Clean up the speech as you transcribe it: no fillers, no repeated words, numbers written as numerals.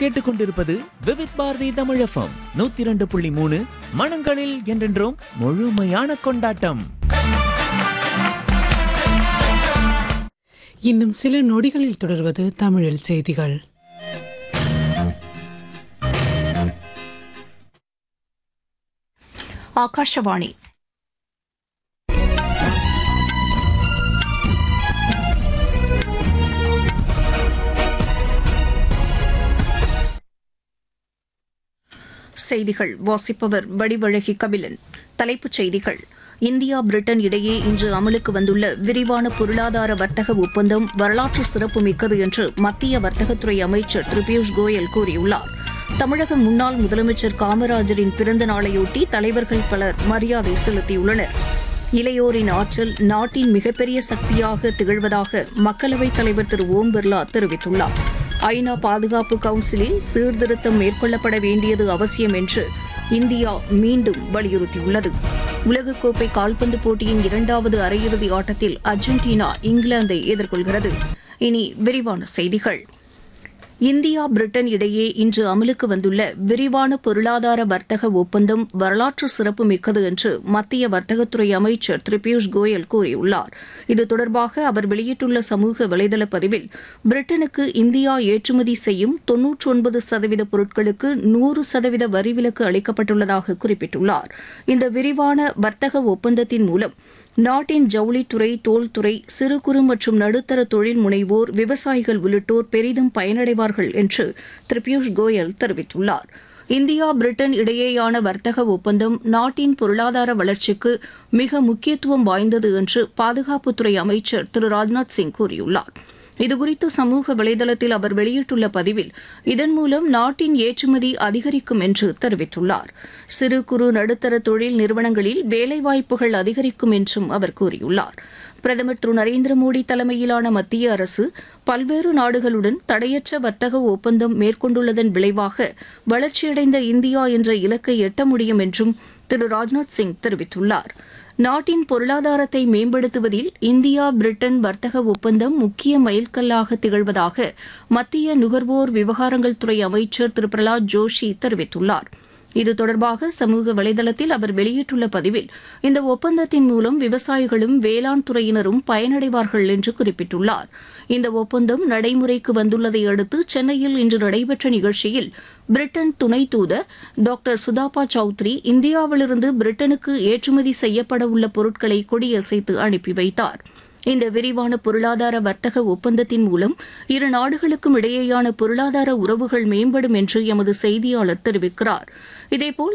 கேட்டுக்கொண்டிருப்பது விவித் பாரதி தமிழ் எஃப்எம் 102.3. மனங்களில் என்றென்றும் முழுமையான கொண்டாட்டம். இன்னும் சில நொடிகளில் தொடர்வது தமிழில் செய்திகள். ஆகாஷவாணி. செய்திகள் வாசிப்பவர் வடிவழகி கபிலன். தலைப்புச் செய்திகள். இந்தியா பிரிட்டன் இடையே இன்று அமலுக்கு வந்துள்ள விரிவான பொருளாதார வர்த்தக ஒப்பந்தம் வரலாற்று சிறப்புமிக்கது என்று மத்திய வர்த்தகத்துறை அமைச்சர் திரு பியூஷ் கோயல் கூறியுள்ளார். தமிழக முன்னாள் முதலமைச்சர் காமராஜரின் பிறந்த நாளையொட்டி தலைவர்கள் பலர் மரியாதை செலுத்தியுள்ளனர். இளையோரின் ஆற்றல் நாட்டின் மிகப்பெரிய சக்தியாக திகழ்வதாக மக்களவைத் தலைவர் திரு ஓம் பிர்லா தெரிவித்துள்ளார். ஐநா பாதுகாப்பு கவுன்சிலில் சீர்திருத்தம் மேற்கொள்ளப்பட வேண்டியது அவசியம் என்று இந்தியா மீண்டும் வலியுறுத்தியுள்ளது. உலகக்கோப்பை கால்பந்து போட்டியின் 2வது அரையிறுதி ஆட்டத்தில் அர்ஜென்டினா இங்கிலாந்தை எதிர்கொள்கிறது. இனி விரிவான செய்திகள். இந்தியா பிரிட்டன் இடையே இன்று அமலுக்கு வந்துள்ள விரிவான பொருளாதார வர்த்தக ஒப்பந்தம் வரலாற்று சிறப்புமிக்கது என்று மத்திய வர்த்தகத்துறை அமைச்சர் திரு பியூஷ் கோயல் கூறியுள்ளார். இது தொடர்பாக அவர் வெளியிட்டுள்ள சமூக வலைதள பதிவில், பிரிட்டனுக்கு இந்தியா ஏற்றுமதி செய்யும் 99% பொருட்களுக்கு 100% வரி விலக்கு அளிக்கப்பட்டுள்ளதாக குறிப்பிட்டுள்ளார். இந்த விரிவான வர்த்தக ஒப்பந்தத்தின் மூலம் நாட்டின் ஜவுளித்துறை, தோல்துறை, சிறு குறு மற்றும் நடுத்தர தொழில் முனைவோர், விவசாயிகள் உள்ளிட்டோர் பெரிதும் பயனடைவார்கள் என்று திரு பியூஷ் கோயல் தெரிவித்துள்ளார். இந்தியா பிரிட்டன் இடையேயான வர்த்தக ஒப்பந்தம் நாட்டின் பொருளாதார வளர்ச்சிக்கு மிக முக்கியத்துவம் வாய்ந்தது என்று பாதுகாப்புத்துறை அமைச்சர் திரு ராஜ்நாத் சிங் கூறியுள்ளார். இதுகுறித்து சமூக வலைதளத்தில் அவர் வெளியிட்டுள்ள பதிவில், இதன் மூலம் நாட்டின் ஏற்றுமதி அதிகரிக்கும் என்று தெரிவித்துள்ளார். சிறு குறு நடுத்தர தொழில் நிறுவனங்களில் வேலைவாய்ப்புகள் அதிகரிக்கும் என்றும் அவர் கூறியுள்ளார். பிரதமர் திரு நரேந்திர மோடி தலைமையிலான மத்திய அரசு பல்வேறு நாடுகளுடன் தடையற்ற வர்த்தக ஒப்பந்தம் மேற்கொண்டுள்ளதன் விளைவாக வளர்ச்சியடைந்த இந்தியா என்ற இலக்கை எட்ட முடியும் என்றும் திரு ராஜ்நாத் சிங் தெரிவித்துள்ளார். நாட்டின் பொருளாதாரத்தை மேம்படுத்துவதில் இந்தியா பிரிட்டன் வர்த்தக ஒப்பந்தம் முக்கிய மைல்கல்லாக திகழ்வதாக மத்திய நுகர்வோர் விவகாரங்கள் துறை அமைச்சர் திரு பிரலாத் ஜோஷி தெரிவித்துள்ளார். இது தொடர்பாக சமூக வலைதளத்தில் அவர் வெளியிட்டுள்ள பதிவில், இந்த ஒப்பந்தத்தின் மூலம் விவசாயிகளும் வேளாண் துறையினரும் பயனடைவார்கள் என்று குறிப்பிட்டுள்ளார். இந்த ஒப்பந்தம் நடைமுறைக்கு வந்துள்ளதை அடுத்து சென்னையில் இன்று நடைபெற்ற நிகழ்ச்சியில் பிரிட்டன் துணை தூதர் டாக்டர் சுதாபா சௌத்ரி இந்தியாவிலிருந்து பிரிட்டனுக்கு ஏற்றுமதி செய்யப்பட உள்ள பொருட்களை கொடியசைத்து அனுப்பி வைத்தார். இந்த விரிவான பொருளாதார வர்த்தக ஒப்பந்தத்தின் மூலம் இரு நாடுகளுக்கும் இடையேயான பொருளாதார உறவுகள் மேம்படும் என்று எமது செய்தியாளர் தெரிவிக்கிறார். இதேபோல்